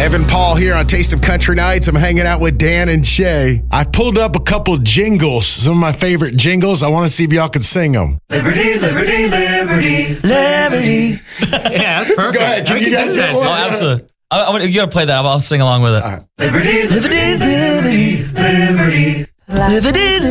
Evan Paul here on Taste of Country Nights. I'm hanging out with Dan and Shay. I pulled up a couple jingles, some of my favorite jingles. I want to see if y'all could sing them. Liberty, liberty, liberty, liberty. Yeah, that's perfect. Go ahead. Can you guys hit one? Oh, absolutely. You got to play that. I'll sing along with it. Liberty, liberty, liberty, liberty, liberty,